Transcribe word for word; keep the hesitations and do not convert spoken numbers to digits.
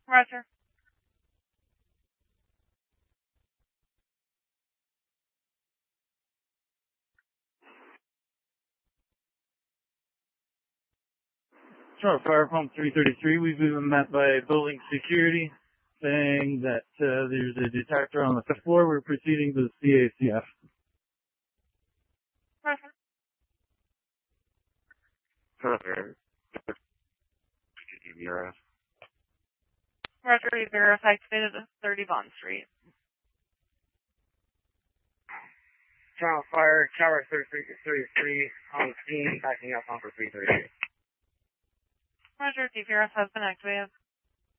Roger. Charlotte Fire Pump three thirty-three, we've been met by building security saying that uh, there's a detector on the fifth floor. We're proceeding to the C A C F. Roger. Roger. Roger, we verified activated at thirty Bond Street. Charlotte Fire, Tower thirty-three thirty-three on scene, backing up on for three thirty. Roger, D P R S has been activated.